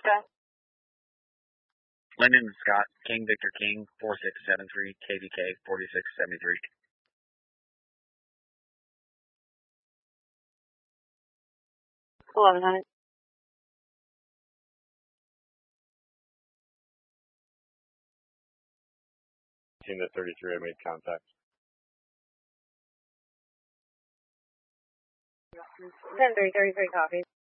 Lyndon Scott, King Victor King, 4673, KVK 4673. Team to 33, I made contact. 10-3, 33 copies.